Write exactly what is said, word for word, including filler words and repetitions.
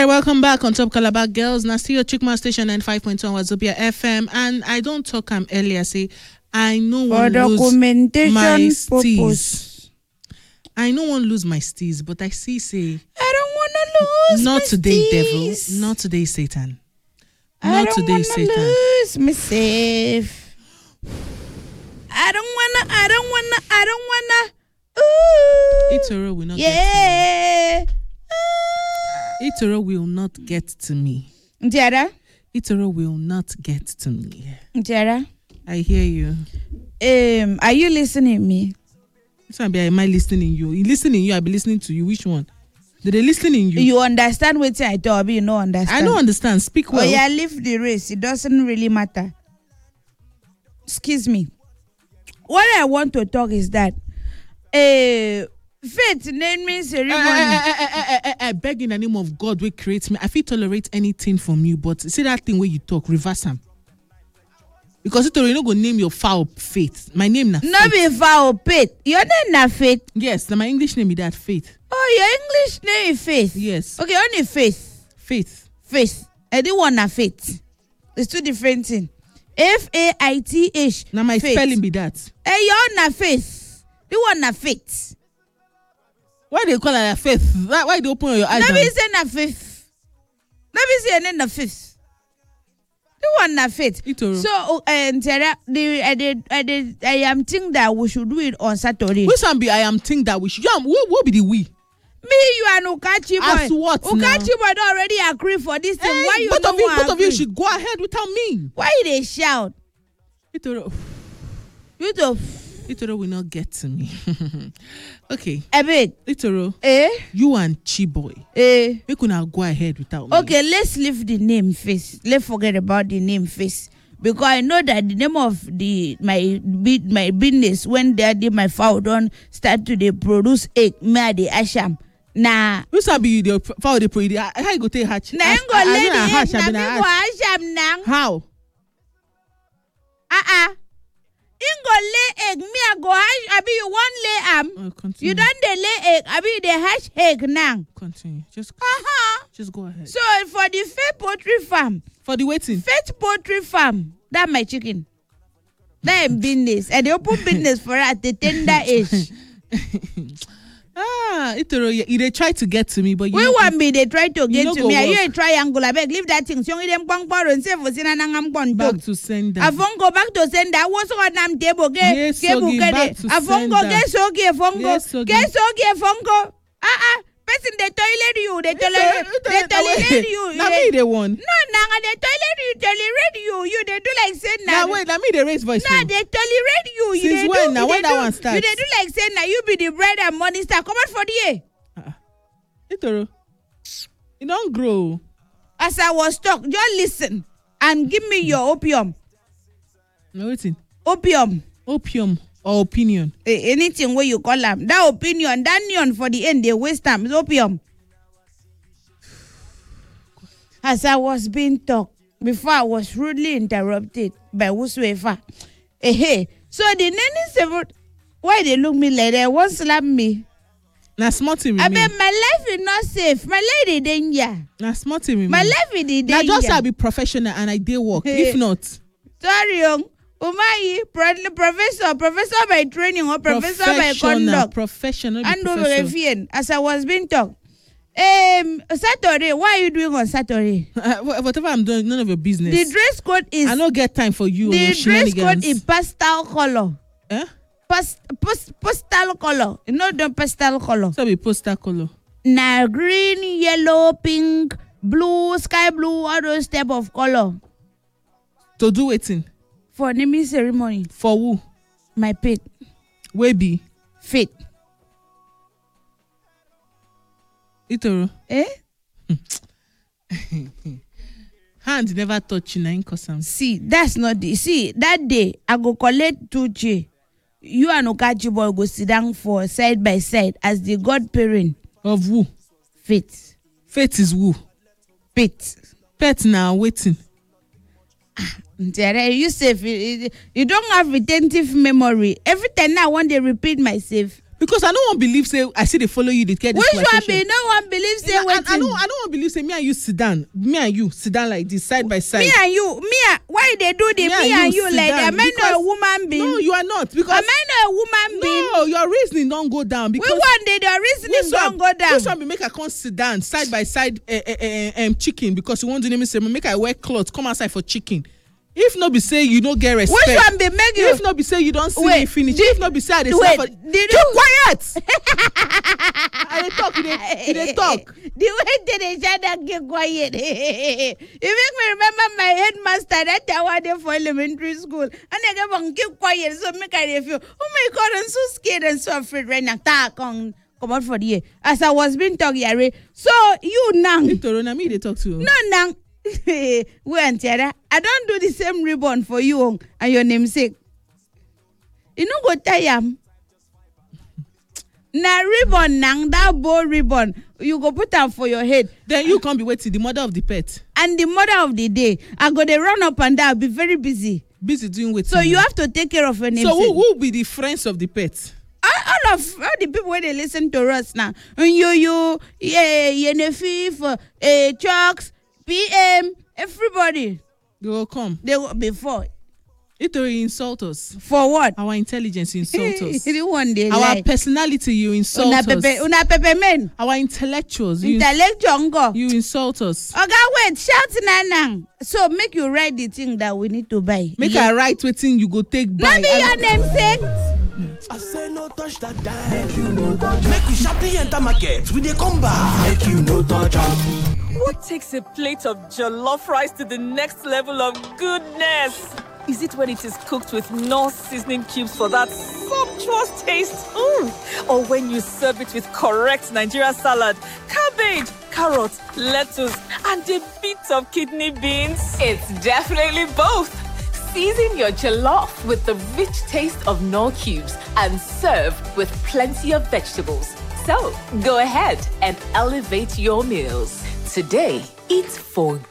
right, welcome back on Top Calabar Girls. Now, still your Chikma station and five point one Wazobia F M. And I don't talk um, earlier, say, I know one lose my steez. I know one lose my steez, but I see, say, I don't want to lose not my today, steez. devil. Not today, Satan. I Not don't today, wanna Satan. lose myself. I don't wanna, I don't wanna, I don't wanna. Ooh. Itoro will not Yeah. get to me. Itoro will not get to me. Njara? Itoro will not get to me. Njara? I hear you. Um, are you listening to me? So am I listening you? You listening you, I be listening to you. Which one? Did they listen in you? You understand what I talk, but you don't understand. I don't understand. Speak well. Oh yeah, leave the race. It doesn't really matter. Excuse me. What I want to talk is that uh, faith name me ceremony. I, I, I, I, I beg in the name of God, we create me. I feel tolerate anything from you, but see that thing where you talk, reverse them. Because you don't go name your foul Faith. My name na No Faith. be foul Faith. Your name na Faith. Yes, na my English name is that Faith. Oh, your English name is Faith. Yes. Okay, only Faith. Faith. Faith. I didn't want na Faith. It's two different things. F A I T H. Now my faith. spelling be that. Hey, you're na Faith. The one na Faith. Why they call it a Faith? Why, why they open your eyes? Let and- me say na Faith. Let me say na Faith. The one na Faith. Itoro. So, and uh, the I did I did I am think that we should do it on Saturday. Which one be I am think that we should? Yeah, what, what be the we? Me, you and Ukachi boy. As what Ukachi now? boy don't already agree for this thing. Eh, Why you both don't of you, want both of you agree? should go ahead without me. Why they shout? Itoro, You do Itoro will not get to me. Okay, a bit. Itoro, Eh? you and Chiboy, Eh? we could not go ahead without me. Okay, let's leave the name first. Let's forget about the name first. Because I know that the name of the my bit my business when daddy my fowl don't start to they produce egg, me the asham. Nah. You sabi you the foul the pro. How you go take hatch? Nah, I- go I- I lady know na hatch, egg, I na be me na go hatch. asham nang. How? Ah-ah. Ingo lay egg, me I go hash, abi you want lay am. Oh, continue. You don't they lay egg, abi they hash egg nang. Continue. Just, Uh-huh. just go ahead. So for the Faith Poultry Farm, For the waiting. Faith Poultry Farm, that my chicken. That am business. And they open business for at the tender age. Ah, Itoro, you they try to get to me, but you. We want me, they try to get no to go me. Are you work. a triangle? I beg, leave that thing. So you them bang bang and say for sina nangam back bang. to send I them. won't go back to send that. What's on them table? Get Yes, get Sogi, back to I won't go sender. get so get fongo. Yes, Sogi. Get so get fongo. Ah ah. Person they toilet you. They toilet. They toilet you. Now They- me the one. No, nanga they toilet you. Tolerate you. You they do like say Now now. wait, now me the raise voice. Nah, now. they tolerate you. You Since they when? do, Now you when they that do- one starts? You they do like say now you be the bread and money star. Come out for the year. Itoro, you don't grow. As I was talking, just listen and give me your opium. No waiting. Opium. Opium or opinion. Eh, anything where you call them. That opinion, that neon for the end, they waste time. It's opium. As I was being talked, before I was rudely interrupted by whosoever. Eh, hey. So the nanny said, why they look me like that? Won't slap me. Now smarty I me. mean, my life is not safe. My lady danger. Now smarty me. My life is the Now danger. just I be professional and I did work. If not, Sorry, young. Umayi, pro- professor, professor by training or professor by professional, conduct. professional. And be over professor. again, as I was being talked. Um, Saturday, what are you doing on Saturday? Uh, wh- whatever I'm doing, none of your business. The dress code is I don't get time for you. and your the dress code shenanigans. is pastel color. Eh? Past, post, pastel color. You know the pastel color. So be poster color. Now green, yellow, pink, blue, sky blue, all those type of color. To do waiting For naming ceremony, for who? my pet, We be fit. Itoro. Eh? Hand never touch you, na in cause am. See, that's not the see that day I go collect two J. You and Okachi boy go sit down for side by side as the godparent. Of who? Faith. Faith is who? Pet. Pet now waiting. Ntere, you say you, you don't have retentive memory. Every time I want to repeat myself. Because I don't want to believe say I see they follow you. They get this. Which one be? No one believes say yeah, what? I, I don't. I don't want to believe say me and you sit down. Me and you sit down like this, side by side. Me and you. Me. And, why they do the me, me and you, you like that? Am I not a woman being? No, you are not. Because am I not a woman being? No, your reasoning don't go down. Because we one day your reasoning don't go down. This one be make I come sit down side by side, uh, uh, uh, um, chicken because you want to name me say make I wear clothes come outside for chicken. If not be say you don't get respect. Which one be make you? If not be say you don't see wait, me finish. Did, if not be say I dey wait, for, did keep you quiet. I dey talk. You dey, you dey talk. The way they dey shout that keep quiet. You make me remember my headmaster that time I dey for elementary school, and they go on keep quiet so make I dey feel. Oh my God, I'm so scared and so afraid right now. Ta come come out for the year. As I was being talk yare. So you nang. Victor, na me they talk to. No nang. We and Tiara, I don't do the same ribbon for you and your namesake. You know go tire. Na ribbon nang that bow ribbon. You go put them for your head. Then you can't be waiting the mother of the pet. And the mother of the day. I go they run up and down, be very busy. Busy doing what? So you have to take care of your namesake. So who will be the friends of the pet? All of all the people when they listen to us now. You you yeah Yenefif, eh Chucks, P M, everybody. They will come. They will before. It will insult us. For what? Our intelligence insult us. One day Our lie. personality you insult una us. Pepe, una pepe men. Our intellectuals you, Intellectual. you insult us. Okay, wait, shout nanang. So make you write the thing that we need to buy. Make yeah. a right waiting you go take buy. Maybe your namesake. I say no touch that dime. Make you no touch. Make we sharply enter market. We dey come back. Make you no touch up. What takes a plate of jollof rice to the next level of goodness? Is it when it is cooked with no seasoning cubes for that sumptuous taste? Mm. Or when you serve it with correct Nigerian salad, cabbage, carrots, lettuce, and a bit of kidney beans? It's definitely both. Season your jollof with the rich taste of Knorr cubes and serve with plenty of vegetables. So go ahead and elevate your meals. Today, eat for